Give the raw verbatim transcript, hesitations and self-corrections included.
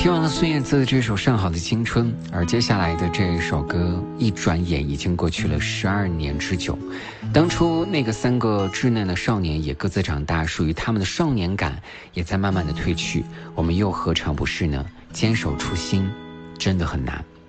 听完了孙燕姿的这首《上好的青春》，而接下来的这首歌一转眼已经过去了十二年之久。当初那个三个稚嫩的少年也各自长大，属于他们的少年感也在慢慢的褪去，我们又何尝不是呢？坚守初心真的很难。